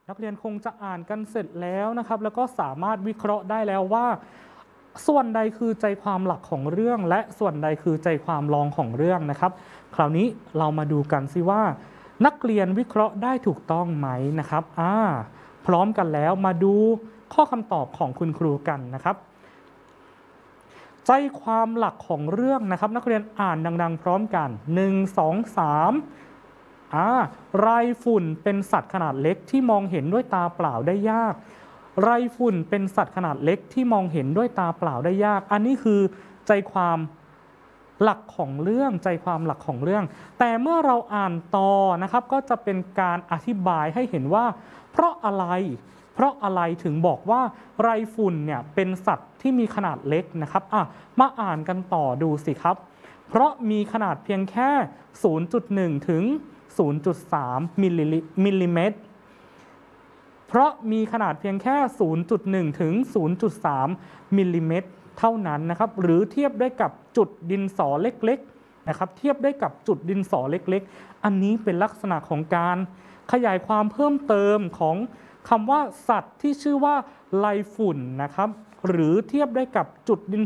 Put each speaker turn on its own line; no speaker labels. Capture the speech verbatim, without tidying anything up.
นักเรียนคงจะอ่านกันเสร็จแล้วนะครับแล้วก็สามารถวิเคราะห์ได้แล้วว่าส่วนใดคือใจความหลักของเรื่องและส่วนใดคือใจความรองของเรื่องนะครับคราวนี้เรามาดูกันสิว่านักเรียนวิเคราะห์ได้ถูกต้องไหมนะครับอ่าพร้อมกันแล้วมาดูข้อคำตอบของคุณครูกันนะครับใจความหลักของเรื่องนะครับนักเรียนอ่านดังๆพร้อมกันหนึ่ง สอง สามอ่าไรฝุ่นเป็นสัตว์ขนาดเล็กที่มองเห็นด้วยตาเปล่าได้ยากไรฝุ่นเป็นสัตว์ขนาดเล็กที่มองเห็นด้วยตาเปล่าได้ยากอันนี้คือใจความหลักของเรื่องใจความหลักของเรื่องแต่เมื่อเราอ่านต่อนะครับก็จะเป็นการอธิบายให้เห็นว่าเพราะอะไรเพราะอะไรถึงบอกว่าไรฝุ่นเนี่ยเป็นสัตว์ที่มีขนาดเล็กนะครับอ่ะมาอ่านกันต่อดูสิครับเพราะมีขนาดเพียงแค่ ศูนย์จุดหนึ่ง ถึง ศูนย์จุดสาม มิลลิเมตรเพราะมีขนาดเพียงแค่ ศูนย์จุดหนึ่ง ถึง ศูนย์จุดสาม มิลลิเมตรเท่านั้นนะครับหรือเทียบได้กับจุดดินสอเล็กๆนะครับเทียบได้กับจุดดินสอเล็กๆอันนี้เป็นลักษณะของการขยายความเพิ่มเติมของคำว่าสัตว์ที่ชื่อว่าไรฝุ่นนะครับหรือเทียบได้กับจุดดิน